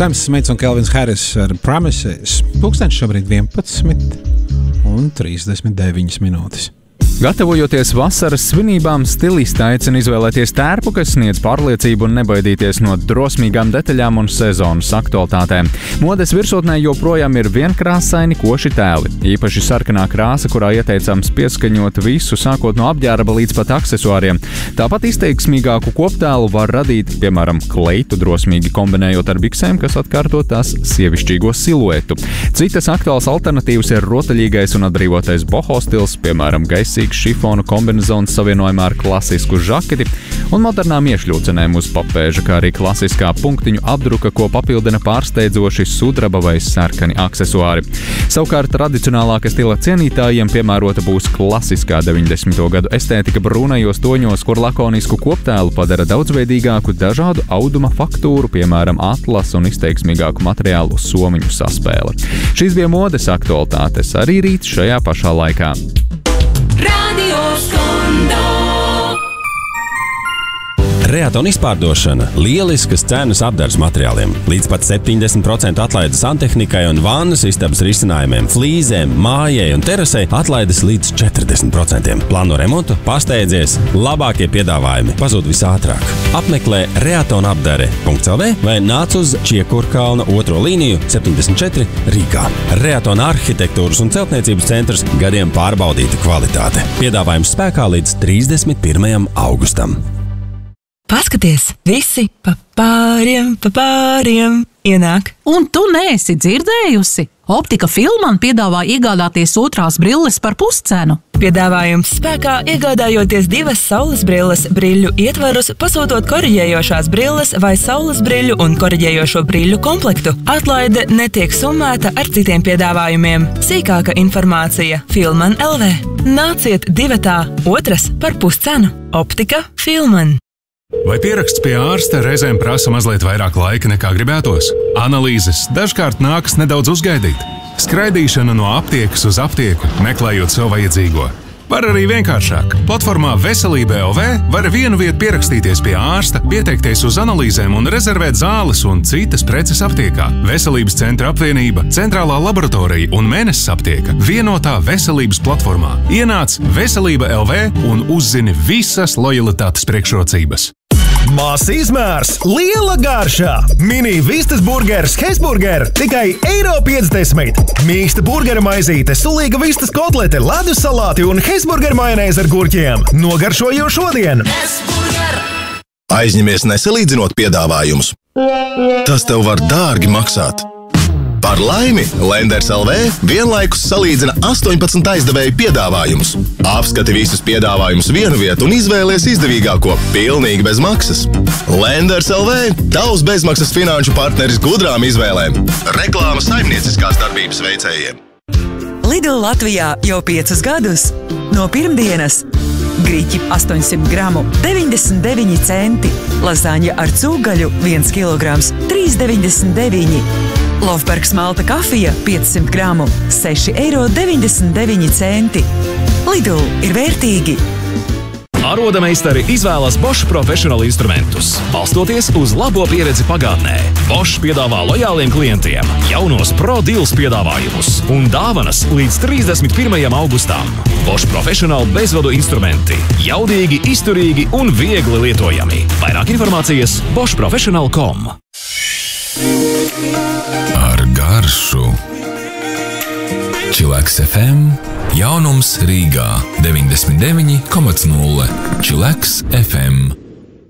Sams Smits un Kelvins Harris ar Promises. Pulkstenis šobrīd 11:39 minūtes. Gatavojoties vasaras svinībām, stilisti aicina izvēlēties tērpu, kas sniedz pārliecību un nebaidīties no drosmīgām detaļām un sezonas aktualitātēm. Modes virsotnē joprojām ir vienkrāsaini koši tēli, īpaši sarkanā krāsa, kurā ieteicams pieskaņot visu, sākot no apģērba līdz pat aksesuāriem. Tāpat izteiksmīgāku koptēlu var radīt, piemēram, kleitu, drosmīgi kombinējot ar biksēm, kas atkārto tās sievišķīgo siluetu. Citas aktuāls alternatīvas ir rotaļīgais un atbrīvotais boho stils, piemēram, gaisīgs šifonu kombinezons savienojumā ar klasisku žaketi un modernām iešļūcenēm uz papēža, kā arī klasiskā punktiņu apdruka, ko papildina pārsteidzoši sudraba vai sarkani aksesuāri. Savukārt tradicionālāka stila cienītājiem piemērota būs klasiskā 90. gadu estētika brūnajos toņos, kur lakonisku koptēlu padara daudzveidīgāku dažādu auduma faktūru, piemēram, atlas un izteiksmīgāku materiālu somiņu saspēle. Šīs bija modes aktualitātes arī rīt šajā pašā laikā. Reaton izpārdošana – lieliskas cenas apdars materiāliem. Līdz pat 70% atlaides santehnikai un vannas istabas risinājumiem, flīzēm, mājai un terasei atlaides līdz 40%. Plāno remontu? Pasteidzies! Labākie piedāvājumi pazūd visātrāk. Apmeklē reatonapdare.lv vai nāc uz Čiekurkalna 2. līniju 74 Rīgā. Reaton arhitektūras un celtniecības centrs – gadiem pārbaudīta kvalitāte. Piedāvājums spēkā līdz 31. augustam. Paskaties, visi pa pāriem ienāk. Un tu neesi dzirdējusi? Optika Filman piedāvā iegādāties otrās brilles par puscenu. Piedāvājums spēkā iegādājoties 2 saules brilles briļu ietvarus, pasūtot koriģējošās brilles vai saules briļu un koriģējošo briļu komplektu. Atlaide netiek summēta ar citiem piedāvājumiem. Sīkāka informācija Filman LV. Nāciet 2. otras par puscenu. Optika Filman. Vai pieraksts pie ārsta reizēm prasa mazliet vairāk laika nekā gribētos? Analīzes dažkārt nākas nedaudz uzgaidīt. Skraidīšana no aptiekas uz aptieku, meklējot sev vajadzīgo. Var arī vienkāršāk. Platformā Veselība LV var vienu vietu pierakstīties pie ārsta, pieteikties uz analīzēm un rezervēt zāles un citas preces aptiekā. Veselības centra apvienība, centrālā laboratorija un mēnesis aptieka vienotā veselības platformā. Ienāc Veselība LV un uzzini visas lojalitātes priekšrocības. Mazs izmērs, liela garšā! Mini vistas burgers Hesburger tikai €50. Mīksta burgera maizīte, sulīga vistas kotlete, ledus salāti un Hesburger majonēze ar gurķiem. Nogaršo jau šodien! Aizņemies nesalīdzinot piedāvājumus. Tas tev var dārgi maksāt. Par laimi, Lenders LV vienlaikus salīdzina 18 aizdevēju piedāvājumus. Apskati visus piedāvājumus vienu vietu un izvēlies izdevīgāko, pilnīgi bez maksas. Lenders LV – tavs bezmaksas finanšu partneris gudrām izvēlēm. Reklāma saimnieciskās darbības veicējiem. Lidl Latvijā jau 5 gadus. No pirmdienas griķi 800 gramu 99 centi, lasaņa ar cūgaļu 1 kilograms 3,99. Lofbergs malta kafija 500 gramu 6,99 centi. Lidl ir vērtīgi. Arodameistari izvēlas Bosch Professional instrumentus, balstoties uz labo pieredzi pagātnē. Bosch piedāvā lojāliem klientiem jaunos Pro Deals piedāvājumus un dāvanas līdz 31. augustam. Bosch Professional bezvadu instrumenti. Jaudīgi, izturīgi un viegli lietojami. Vairāk informācijas boschprofessional.com. Ar garšu Chillax FM jaunums Rīgā 99,0 Chillax FM.